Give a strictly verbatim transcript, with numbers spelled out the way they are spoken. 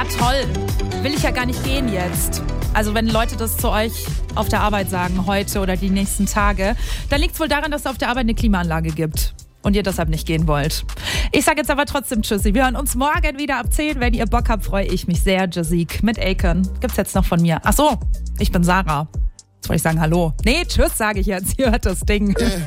Ja, toll. Will ich ja gar nicht gehen jetzt. Also wenn Leute das zu euch auf der Arbeit sagen, heute oder die nächsten Tage, dann liegt es wohl daran, dass es auf der Arbeit eine Klimaanlage gibt und ihr deshalb nicht gehen wollt. Ich sage jetzt aber trotzdem Tschüssi. Wir hören uns morgen wieder ab zehn. Wenn ihr Bock habt, freue ich mich sehr. Jazik mit Akon. Gibt's jetzt noch von mir. Ach so, ich bin Sarah. Jetzt wollte ich sagen Hallo. Nee, Tschüss sage ich jetzt. Ihr hört das Ding.